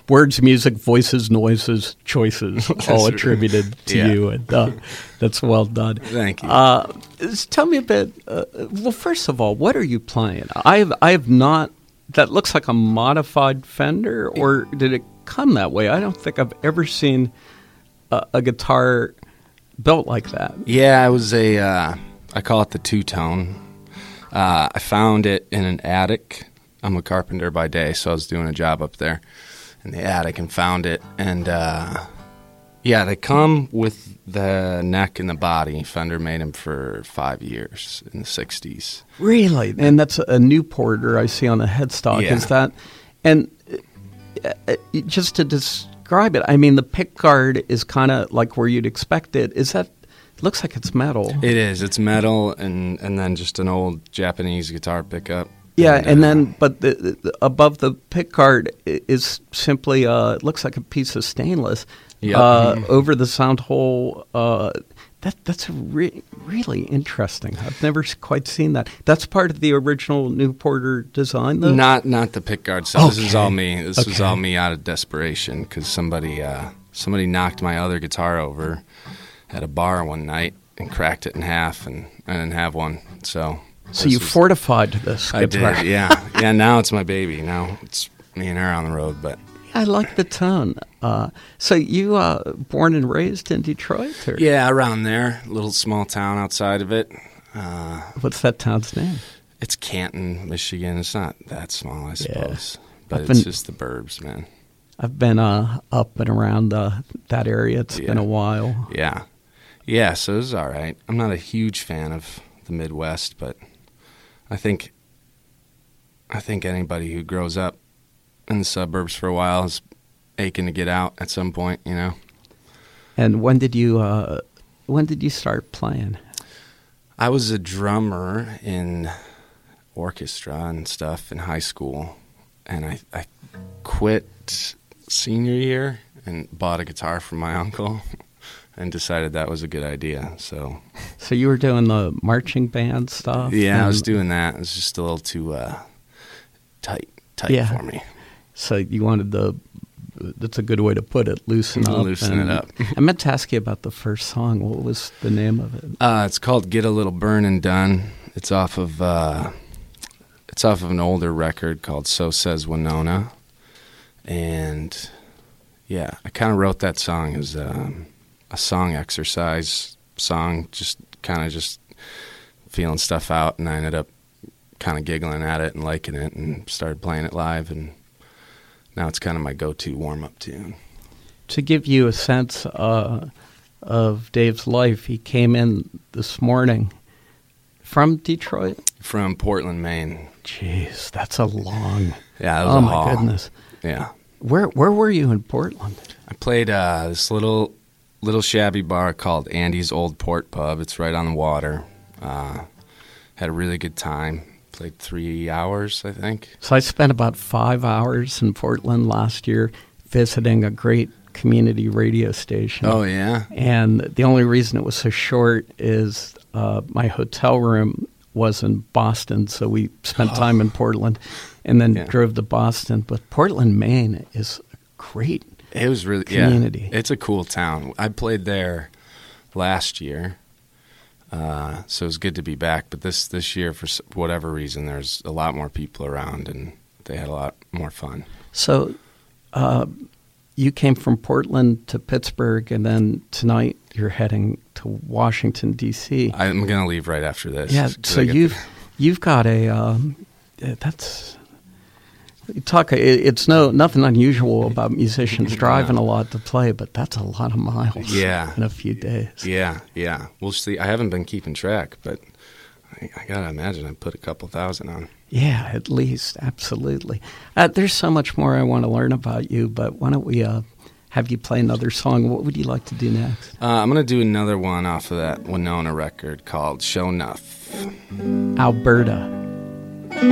words, music, voices, noises, choices, all attributed to you. And that's well done. Thank you. Tell me a bit. Well, first of all, what are you playing? I have not. That looks like a modified Fender, or did it come that way? I don't think I've ever seen a guitar built like that. Yeah, it was I call it the two-tone. I found it in an attic. I'm a carpenter by day, so I was doing a job up there in the attic and found it. And, they come with the neck and the body. Fender made them for 5 years in the 60s. Really? And that's a Newporter I see on the headstock. Yeah. Is that? And just to describe it, I mean, the pickguard is kind of like where you'd expect it. Is that? It looks like it's metal. It is. It's metal and then just an old Japanese guitar pickup. Yeah, and then, but the above the pickguard is simply, it looks like a piece of stainless. Yep. Over the sound hole. That's really interesting. I've never quite seen that. That's part of the original Newporter design, though? Not the pickguard stuff. Okay. This is all me. This was all me out of desperation because somebody knocked my other guitar over at a bar one night and cracked it in half, and I didn't have one, so... So you fortified this guitar. I did, yeah. Yeah, now it's my baby. Now it's me and her on the road, but... I like the tone. So you born and raised in Detroit? Or? Yeah, around there. A little small town outside of it. What's that town's name? It's Canton, Michigan. It's not that small, I suppose. But I've it's been- just the burbs, man. I've been up and around that area. It's been a while. Yeah. Yeah, so it was all right. I'm not a huge fan of the Midwest, but I think anybody who grows up in the suburbs for a while is aching to get out at some point, you know. And when did you start playing? I was a drummer in orchestra and stuff in high school, and I quit senior year and bought a guitar from my uncle and decided that was a good idea. So you were doing the marching band stuff? yeah, I was doing that. It was just a little too tight for me. So you wanted that's a good way to put it, loosen up. Loosen it up. I meant to ask you about the first song. What was the name of it? It's called Get a Little Burnin' Done. It's off of an older record called So Says Winona. And yeah, I kind of wrote that song as a song exercise song, just feeling stuff out, and I ended up kind of giggling at it and liking it and started playing it live, and now it's kind of my go-to warm-up tune. To give you a sense of Dave's life, he came in this morning from Detroit? From Portland, Maine. Jeez, that's a long... Yeah, that was oh a my haul. goodness. Yeah. Where were you in Portland? I played this little shabby bar called Andy's Old Port Pub. It's right on the water. Had a really good time. Played 3 hours, I think. So I spent about 5 hours in Portland last year visiting a great community radio station. Oh, yeah? And the only reason it was so short is my hotel room was in Boston, so we spent time in Portland and then drove to Boston. But Portland, Maine is a great It was really community. Yeah, it's a cool town. I played there last year, so it was good to be back. But this year, for whatever reason, there's a lot more people around, and they had a lot more fun. So you came from Portland to Pittsburgh, and then tonight you're heading to Washington, D.C. I'm going to leave right after this. Yeah, so you've got a that's... It's nothing unusual about musicians driving a lot to play, but that's a lot of miles in a few days. Yeah. We'll see. I haven't been keeping track, but I got to imagine I put a couple thousand on. Yeah, at least. Absolutely. There's so much more I want to learn about you, but why don't we have you play another song? What would you like to do next? I'm going to do another one off of that Winona record called Show Nuff. Alberta.